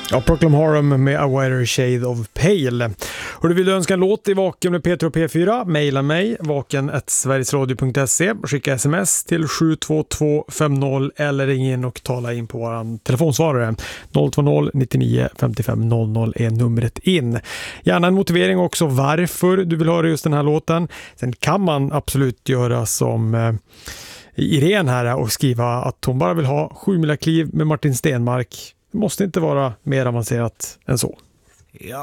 Ja, Proclaim Harum med A Wider Shade of Pale. Och du vill önska en låt i Vaken med Peter och P4, mejla mig vaken@sverigesradio.se, skicka sms till 72250 eller ring in och tala in på våran telefonsvarare 020 99 55 00 är numret in. Gärna en motivering också varför du vill höra just den här låten. Sen kan man absolut göra som Irene här och skriva att hon bara vill ha 7 mila kliv med Martin Stenmark. Det måste inte vara mer avancerat än så. Ja.